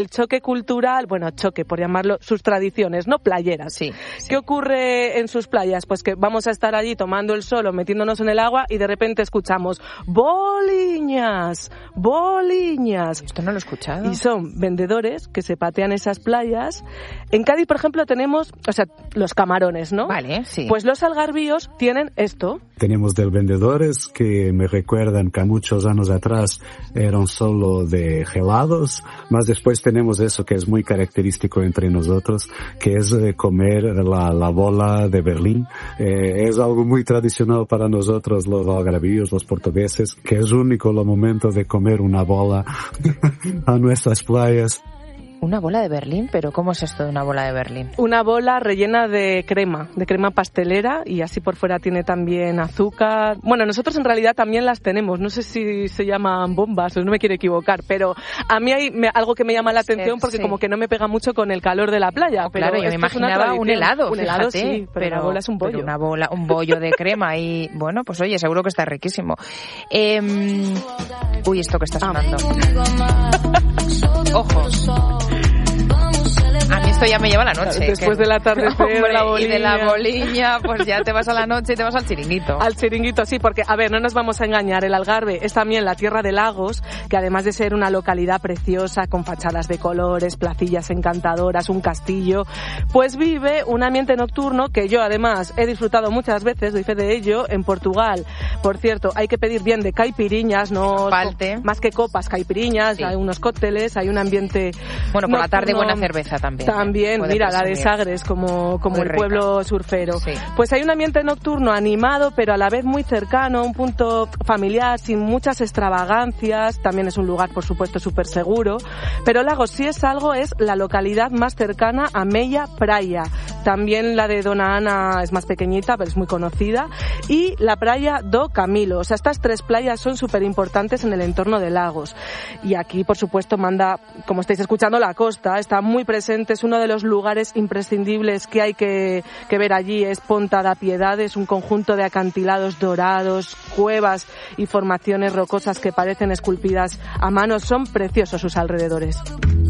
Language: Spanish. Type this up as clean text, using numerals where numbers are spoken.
el choque cultural, choque por llamarlo, sus tradiciones, ¿no? Playeras. Sí. ¿Qué ocurre en sus playas? Pues que vamos a estar allí tomando el sol o metiéndonos en el agua y de repente escuchamos boliñas. Esto no lo he escuchado. Y son vendedores que se patean esas playas. En Cádiz, por ejemplo, tenemos, los camarones, ¿no? Vale, sí. Pues los algarvíos tienen esto. Tenemos de vendedores que me recuerdan que muchos años atrás eran solo de gelados, más después tenemos eso que es muy característico entre nosotros, que es comer la bola de Berlín. Es algo muy tradicional para nosotros, los algarvíos, los portugueses, que es único el momento de comer una bola a nuestras playas. ¿Una bola de Berlín? ¿Pero cómo es esto de una bola de Berlín? Una bola rellena de crema pastelera, y así por fuera tiene también azúcar. Bueno, nosotros en realidad también las tenemos, no sé si se llaman bombas, no me quiero equivocar, pero a mí hay algo que me llama la atención porque como que no me pega mucho con el calor de la playa. Pero claro, yo me imaginaba un helado, un helado sí, pero la bola es un bollo. Pero un bollo de crema y bueno, pues oye, seguro que está riquísimo. Uy, esto que está sonando. Ojo. A mí esto ya me lleva a la noche. Después del atardecer, de la boliña. Y de la boliña, pues ya te vas a la noche y te vas al chiringuito. Al chiringuito, sí, porque, a ver, no nos vamos a engañar, el Algarve es también la tierra de Lagos, que además de ser una localidad preciosa, con fachadas de colores, placillas encantadoras, un castillo, pues vive un ambiente nocturno que yo, además, he disfrutado muchas veces, doy fe de ello, en Portugal. Por cierto, hay que pedir bien de caipiriñas, no falte. Más que copas, caipiriñas, sí. Hay unos cócteles, hay un ambiente... Bueno, por la tarde buena cerveza también. También, mira, la de Sagres, como el pueblo surfero. Sí. Pues hay un ambiente nocturno animado, pero a la vez muy cercano, un punto familiar, sin muchas extravagancias. También es un lugar, por supuesto, súper seguro. Pero Lagos, si es algo, es la localidad más cercana a Mella Praia. También la de Dona Ana es más pequeñita, pero es muy conocida. Y la playa do Camilo. O sea, estas tres playas son súper importantes en el entorno de Lagos. Y aquí, por supuesto, manda, como estáis escuchando, la costa. Está muy presente, es uno de los lugares imprescindibles que hay que ver allí. Es Ponta da Piedade, un conjunto de acantilados dorados, cuevas y formaciones rocosas que parecen esculpidas a mano. Son preciosos sus alrededores.